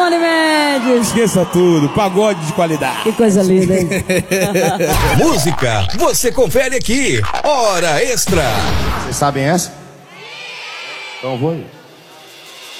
Simone Mendes. Esqueça tudo, pagode de qualidade. Que coisa linda, hein? Música, você confere aqui. Hora Extra. Vocês sabem essa? Então eu vou ir.